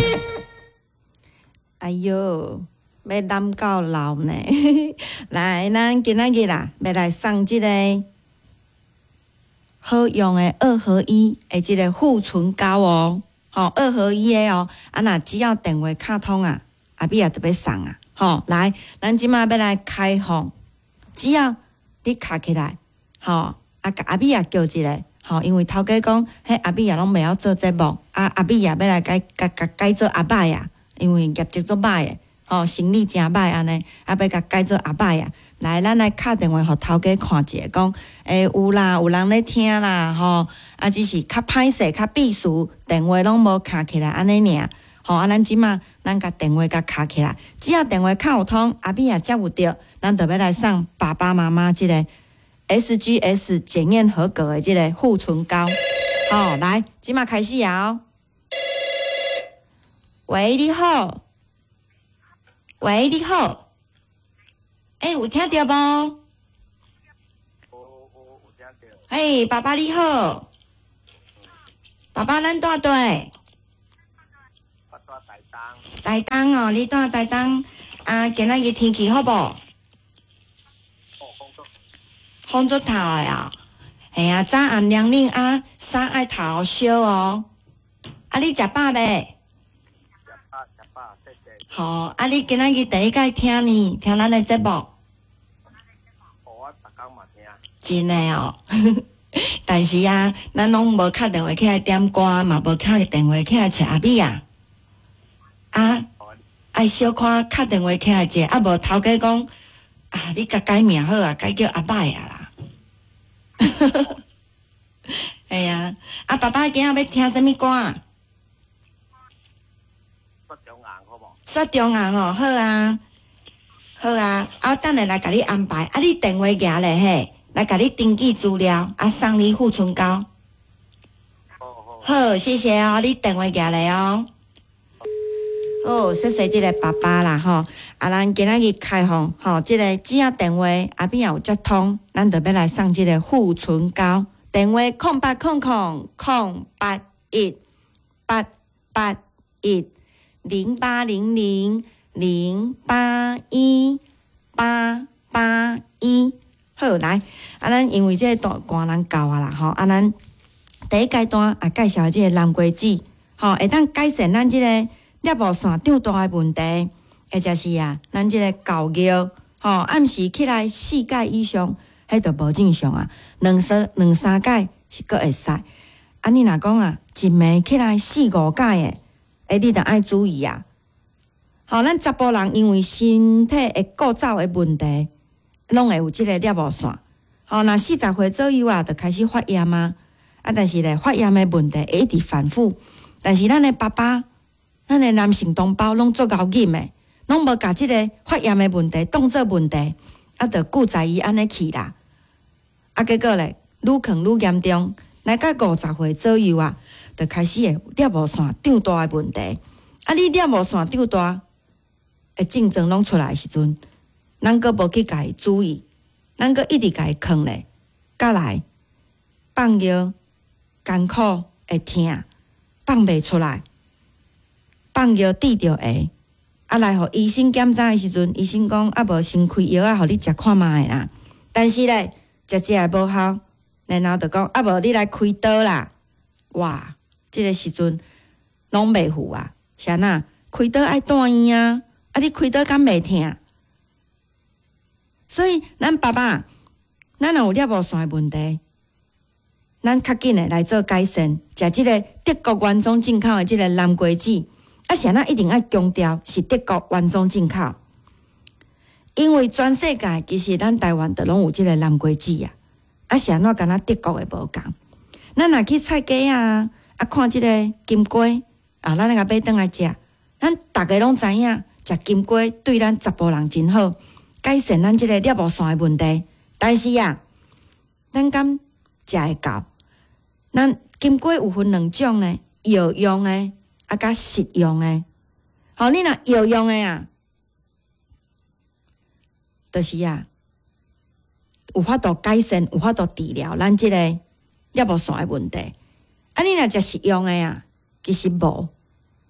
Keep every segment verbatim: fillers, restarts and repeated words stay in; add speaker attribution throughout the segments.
Speaker 1: 哎哟，要揽到老呢！来，咱今仔日啦，要来送即个好用的二合一的即个护唇膏哦。吼、哦，二合一的哦。啊，若只要电话卡通啊，后壁也特别送啊。吼、哦，来，咱即马要来开放，只要你卡起来，吼、哦，啊，甲阿碧也叫一个。吼，因为头家讲，迄阿碧也拢袂晓做节目，啊阿碧也要来改改改改做阿伯啊，因为业绩足歹诶，吼生意诚歹安尼，啊要甲改做阿伯啊。来，咱来敲电话互头家看者，讲，诶、欸、有啦，有人咧听啦，吼，啊只是较歹势、较避暑，电话拢无敲起来安尼尔，吼啊咱即马咱甲电话甲敲起来，只要电话敲有通，阿碧也接有着，咱就要来送爸爸妈妈即个。S G S 检验合格的这个护唇膏，好、哦，来，即马开始啊！喂，你好，喂，你好，哎、欸，有听到无？有
Speaker 2: 有有听到。
Speaker 1: 哎，爸爸你好，爸爸咱住对？
Speaker 2: 我住台东。
Speaker 1: 台东哦，你住台东啊？今仔日天气好无？风足透的啊，嘿啊，早暗凉冷啊，衫爱头烧哦。啊，你食饱未？
Speaker 2: 食饱食饱，谢谢。
Speaker 1: 好，啊，你今仔日第一届听呢，听咱的节目。哦，
Speaker 2: 我逐工嘛听。
Speaker 1: 真诶哦，但是啊，咱拢无敲电话起来点歌，嘛无敲电话起来找阿美啊。啊，爱小可敲电话起来者，啊无头家讲啊，你甲改名好啊，改叫阿摆啊啦。哎呀，啊爸爸今仔要听什么歌啊？
Speaker 2: 说中硬好无？
Speaker 1: 说中硬哦，好啊，好啊，啊等下来甲你安排，啊你电话举咧嘿，来甲你登记资料，啊送你护唇膏。
Speaker 2: 好好。
Speaker 1: 好，谢谢哦，你电话举咧哦。哦，谢谢即个爸爸啦吼，啊，咱今仔日开放吼，即、這个只要电话后边也有接通，咱就要来送即个护唇膏。电话空八空空空八一八八一零八零零零八一八八一。好，来，啊，咱因为即个段歌咱教啊啦吼，啊，咱第一阶段啊介绍即个蓝瓜子，吼，会当改善咱即、這个。尿布线长大的问题，或者是啊，咱即个狗尿，吼、哦，暗时起来四届以上，迄著无正常啊。两三两三届是阁会使。啊，你若讲啊，一暝起来四五届的，诶，你著爱注意啊。吼、哦，咱查甫人因为身体的构造的问题，拢会有即个尿布线。吼、哦，若四十岁左右啊，著开始发炎啊。啊，但是咧，发炎的问题会一直反复。但是咱的爸爸。咱的男性同胞拢足够忍的，拢无甲即个发炎的问题当做问题，啊，着顾在伊安尼去啦。啊，结果咧，愈劝愈严重，来到五十岁左右啊，着开始会尿布线长大的问题。啊，你尿布线长大，诶，症状拢出来的时阵，咱阁无去家己注意，咱阁一直家己囥咧，甲来放药艰苦会疼，放袂出来。放药治着会，啊来互医生检查的时阵，医生讲啊无先开药啊，互你食看卖啦。但是咧，食食也无效，然后就讲啊无你来开刀啦。哇，即、这个时阵拢袂赴啊，啥呐？开刀爱住院啊，啊你开刀敢袂疼？所以咱爸爸，咱若有尿布线的问题，咱较紧的来做改善，食即个德国原装进口的即个蓝瓜子。啊，啥那一定要强调是德国原装进口，因为全世界其实咱台湾都拢有即个蓝瓜子啊。啊，啥那敢若德国的无共。咱若去菜街啊，啊看即个金瓜啊，咱来甲买倒来食。咱逐个拢知影，食金瓜对咱查甫人真好，改善咱即个尿布线的问题。但是啊，咱敢食会到？咱金瓜有分两种呢，药用的。啊，甲实用诶，好，你若药用诶啊，就是啊，有法度改善，有法度治疗咱即个尿布线诶问题。啊，你若食实用诶啊，其实无。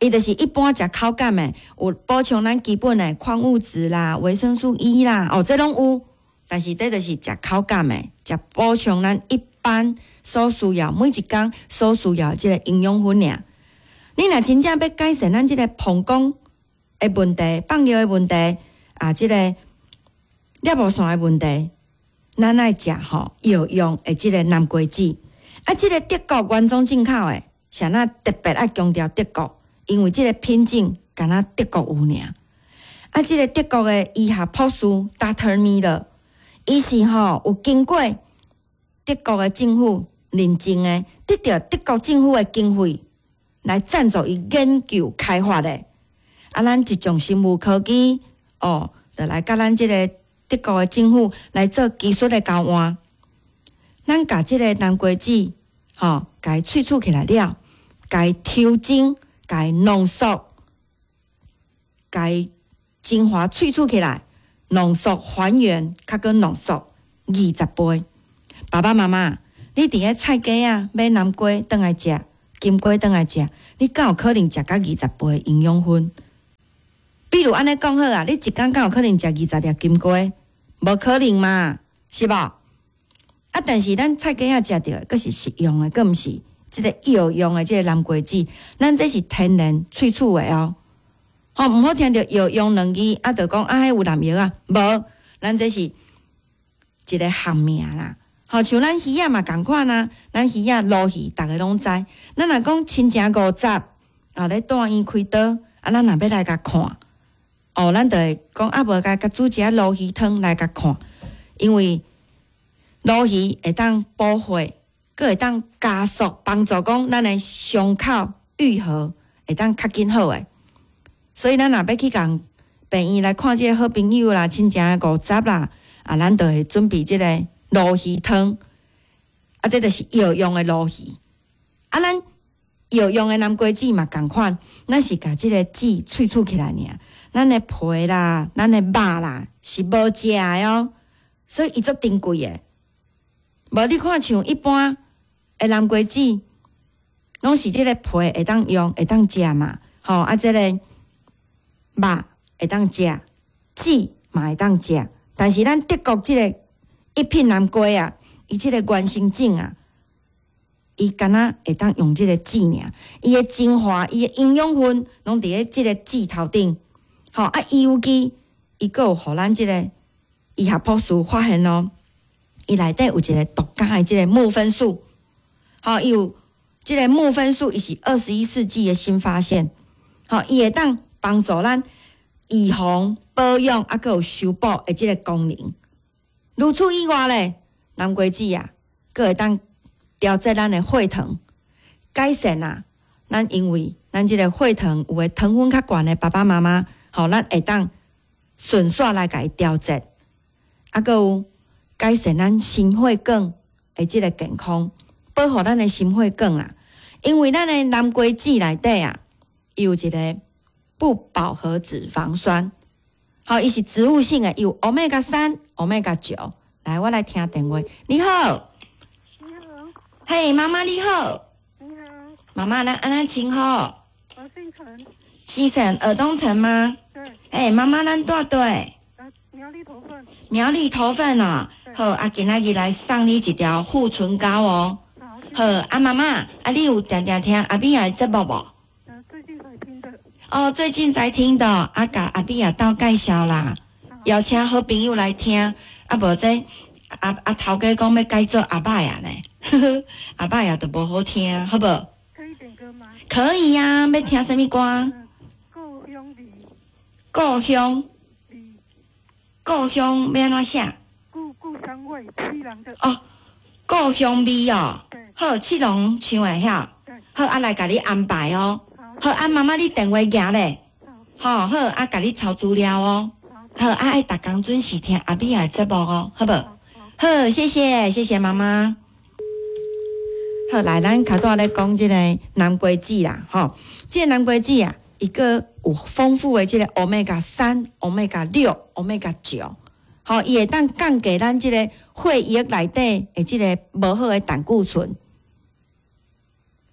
Speaker 1: 伊就是一般食口感的，有补充咱基本的矿物质啦、维生素 E 啦，哦，这拢有。但是这就是食口感的，食补充咱一般所需要每一工所需要即个营养分尔。你若真正要改善咱即个膀胱的问题、放尿的问题啊，即、这个尿布线的问题，咱爱食吼药用的即个南瓜子。啊，即、这个德国原装进口的，啥那特别爱强调德国。因为即个品种敢若德国有尔，啊，即、这个德国的医学博士 Doctor Miller， 伊是吼有经过德國的政府認證的，得到德國政府的經費來贊助伊研究開發的。啊，咱一種生物科技哦，就來甲咱即個德國的政府來做技術的交換。咱甲即個南瓜子，吼、哦，甲伊萃取起來了，甲伊調整。甲伊濃縮，甲伊精華萃取起來，濃縮還原，較閣濃縮二十倍。爸爸媽媽，你佇個菜街啊買南瓜轉來食，金瓜轉來食，你敢有可能食到二十倍營養分？比如安尼講好啊，你一工敢有可能食二十粒金瓜？無可能嘛，是無？啊，但是咱菜街啊食到的，閣是食用的，閣毋是。即個藥用的即個南瓜子，咱這是天然萃取的哦。吼、哦，毋好聽到藥用兩字，啊，就講啊，迄有南藥啊，無，咱這是一個學名啦。吼、哦，像咱魚仔嘛共款啊，咱魚仔鱸魚，逐個攏知。咱若講親情五十，啊，咧大院開刀，啊，咱若要來甲看，哦，咱就會講啊，無甲甲煮一下鱸魚湯來甲看，因為鱸魚會當補血。佫會當加速幫助講咱的傷口愈合，會當較緊好誒。所以咱若要去共病院來看即個好朋友啦、親情的五十啦，啊，咱就會準備即個鱸魚湯，啊，這就是藥用的鱸魚。啊，咱藥用的南瓜子嘛共款，咱是甲即個籽萃取起來爾，咱的皮啦、咱的肉啦是無食的哦，所以伊足珍貴的。無你看像一般。誒，南瓜子攏是即個皮會當用，會當食嘛，吼啊，即、這個肉會當食，籽嘛會當食。但是咱德國即個一品南瓜啊，伊即個原生種啊，伊敢若會當用即個籽爾，伊的精華、伊的營養分攏佇咧即個籽頭頂。吼啊，尤其伊閣有互咱即個醫學博士發現咯，伊內底有一個獨家的即個木酚素。好，伊有即個木酚素，伊是二十一世紀的新發現。好，伊會當幫助咱預防、保養，啊，閣有修補的即個功能。如此以外咧，南瓜子啊，閣會當調節咱的血糖，改善啊。咱因為咱即個血糖有誒糖分較懸的爸爸媽媽，好，咱會當順續來甲伊調節，啊，閣有改善咱心血管的即個健康。保護咱的心血管啦，因為咱的南瓜子內底啊，有一個不飽和脂肪酸，好，伊是植物性的，有 omega 三、omega 九。來，我來聽電話。你好，
Speaker 3: 你好，
Speaker 1: 嘿，媽媽你好，
Speaker 3: 你好，
Speaker 1: 媽媽咱安怎稱呼？
Speaker 3: 我姓陳，
Speaker 1: 西城爾東城嗎？
Speaker 3: 對，
Speaker 1: 哎，媽媽咱住對？
Speaker 3: 呃，苗栗頭份，
Speaker 1: 苗栗頭份哦。好，啊，今仔日來送你一條護唇膏哦。好，啊媽媽，啊你有定定聽阿比亞的節目無？
Speaker 3: 呃，最近才聽的。
Speaker 1: 哦，最近才聽到，啊甲阿比亞鬥介紹啦，邀請好朋友來聽，啊無這阿阿頭家講要改做阿爸亞呢，呵呵，阿爸亞都無好聽，好無？
Speaker 3: 可以點歌嗎？
Speaker 1: 可以呀、啊，要聽什麼歌？
Speaker 3: 嗯，故鄉里。
Speaker 1: 故鄉，
Speaker 3: 里。
Speaker 1: 故鄉要安怎寫？
Speaker 3: 故故鄉味，七郎的。
Speaker 1: 哦，故鄉味哦。
Speaker 3: 對。
Speaker 1: 好，七龍唱會曉。
Speaker 3: 對。
Speaker 1: 好，啊來甲你安排哦。
Speaker 3: 好。
Speaker 1: 好，啊媽媽你電話寄咧。
Speaker 3: 好。
Speaker 1: 好，好，啊甲你抄資料哦。好，啊愛逐工準時聽阿比亞節目哦，好無？好，好，謝謝，謝謝媽媽。好，來咱較早咧講即個南瓜子啦，吼，即個南瓜子啊，伊個有豐富的即個 omega 三、omega 六、omega 九，吼，伊會當降低咱即個血液內底的即個無好的膽固醇。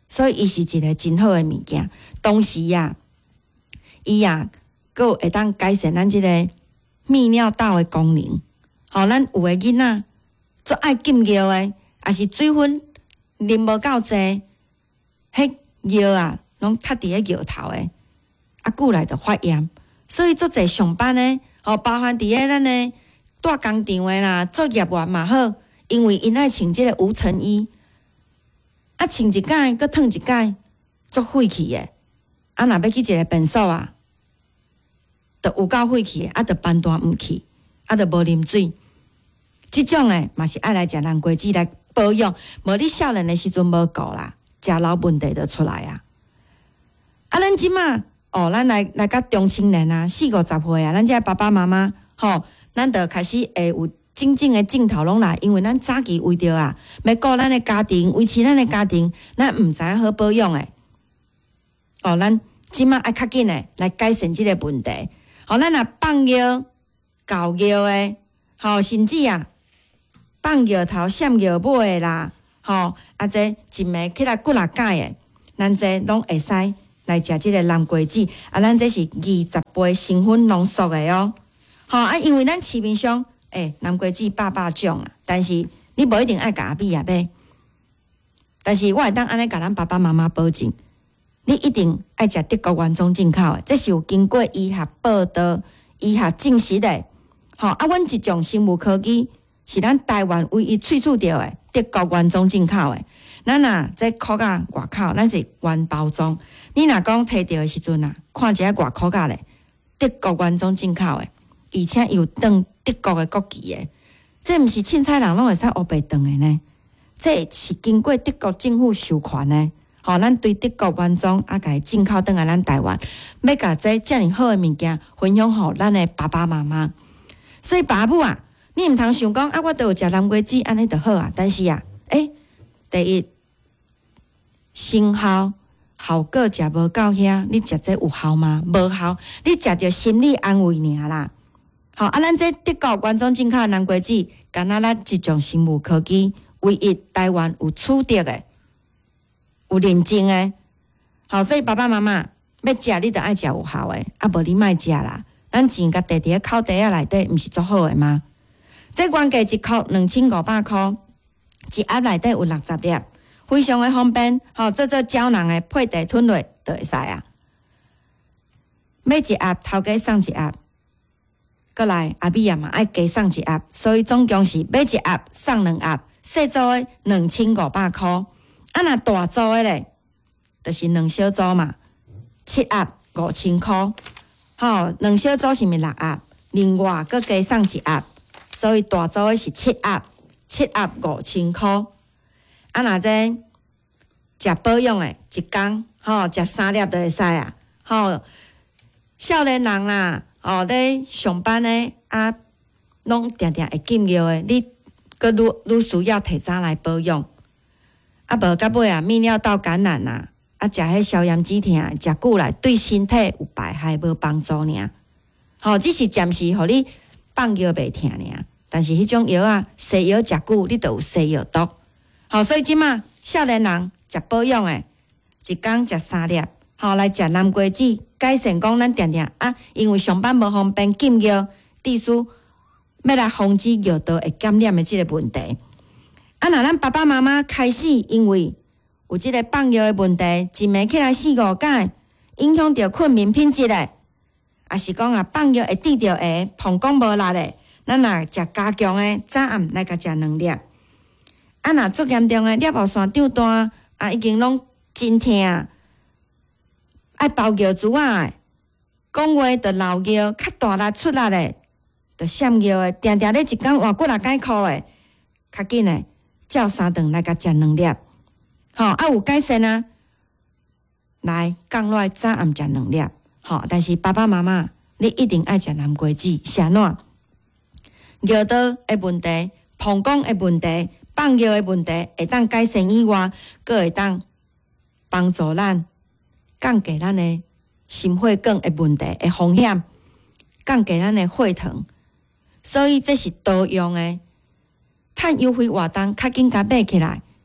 Speaker 1: 所以伊是一个真好诶物件。同时呀，伊也佫会当改善咱即个泌尿道诶功能。吼，咱有诶囡仔做爱禁药诶，也是水分啉无够济，迄药啊拢塌伫咧药头诶，啊久来就发炎。所以做者上班诶，吼，包含伫咧咱诶大工厂诶啦，做业员嘛好，因为因爱穿即个无尘衣，啊穿一届，佮烫一届，足废气诶。啊，若要去一个便所啊，着有够废气诶，啊，着班单毋去，啊，着无啉水。即种诶嘛是爱来食蓝桂枝来保养，无你少年诶时阵无顾啦，食老问题着出来啊。啊，咱即马哦，咱来来到中青年啊，四五十岁啊，咱遮爸爸妈妈吼，咱着开始会有真正诶镜头拢来，因为咱早期为着啊，要顾咱诶家庭，维持咱诶家庭，咱毋知影好保养诶。哦，咱即马爱较紧诶来改善即个问题。吼，咱若放药、搞药诶，吼，甚至啊放药头、闪药尾诶啦，吼，啊这一暝起来骨力解诶，咱这拢会使来食即个蓝桂枝。啊，咱这是二十倍成分浓缩诶哦。吼啊，因为咱市面上诶蓝桂枝百百种啊，但是你无一定爱甲阿比也买。但是我会当安尼甲咱爸爸妈妈保证。你一定爱食德国原装进口的，这是有经过医学报道、医学证实的。吼，啊，阮一种生物科技是咱台湾唯一萃取到的德国原装进口的。咱若这壳甲外口，咱是原包装。你若讲摕到的时阵啊，看一下外壳甲咧，德国原装进口的，而且有当德国的国旗的，这毋是凊彩人拢会使黑白当的呢。这是经过德国政府授权的。吼，咱对德国原装啊，甲伊进口倒来咱台湾，要甲这遮尔好诶物件分享互咱诶爸爸妈妈。所以爸母啊，你毋通想讲啊，我都有食蓝桂枝安尼就好啊。但是啊，诶、欸，第一，成效效果食无够遐，你食这有效吗？无效，你食着心理安慰尔啦。好啊，咱这德国原装进口诶蓝桂枝，敢若咱一种生物科技唯一台湾有取得诶。有认证诶，好，所以爸爸妈妈要食，你着爱食有效诶，啊无你莫食啦。咱钱甲摕伫咧口袋仔内底，毋是足好诶吗？这原价一箍两千五百箍，一盒内底有六十粒，非常诶方便。吼，做做胶囊诶配地吞落就会使啊。每一盒头家送一盒，过来阿米也嘛爱加送一盒，所以总共是每一盒送两盒，细组诶两千五百箍。啊，若大组诶咧，就是两小组嘛，七盒五千箍。吼，两小组是毋是六盒？另外佮加送一盒，所以大组诶是七盒，七盒五千箍。啊，若这食保养诶，一工吼食三粒就会使啊。吼，少年人啦，吼咧上班诶啊，拢定定会禁药诶，你佮愈愈需要提早来保养。啊，无到尾啊，泌尿道感染啊，啊，食迄消炎止痛，食久来对身体有败害，无帮助尔。吼，只是暂时互你放药袂疼尔，但是迄种药啊，西药食久，你就有西药毒。吼，所以即马少年人食保养诶，一工食三粒，吼来食蓝桂枝，改善讲咱定定啊，因为上班无方便禁药，意思要来防止药道会感染诶即个问题。啊，若咱爸爸妈妈开始因为有即个放药的问题，一暝起来四五届，影响到困眠品质咧，也是讲啊放药会治着下，膀胱无力咧，咱若食加强的，早暗来甲食两粒。啊，若足严重的，尿道线长大，啊已经拢真疼，爱包药珠仔，讲话着漏药，较大力出力咧，着闪药的，定定咧一工换几若解箍的，较紧的。照三顿来甲食两粒，吼啊有改善啊，来降落来早暗食两粒，吼。但是爸爸妈妈，你一定爱食蓝桂枝，啥喏？尿道的问题、膀胱的问题、放尿的问题，会当改善以外，佫会当帮助咱降低咱的心血管的问题的风险，降低咱的血糖。所以这是多用的。趁优惠活动，较紧甲买起来，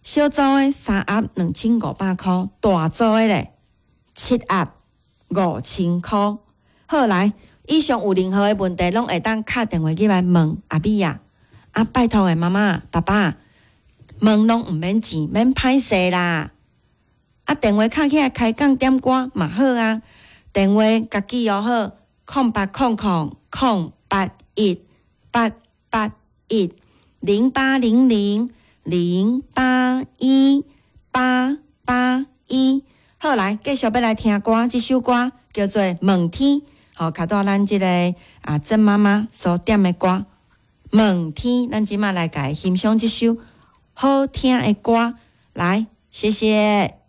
Speaker 1: 小组的三盒两千五百箍，大组的咧七盒五千箍。好来，以上有任何的问题，拢会当敲电话入来问阿米啊。啊，拜托诶，妈妈、爸爸，问拢毋免钱，免歹势啦。啊，电话敲起来开讲点歌嘛好啊。电话家己又好，空八空空空八一八八一零八零零零八一八八一。好来，继续要来听歌，这首歌叫做《问天》，好，卡到咱即、这个啊曾妈妈所点的歌《问天》，咱即马来甲伊欣赏这首好听的歌，来，谢谢。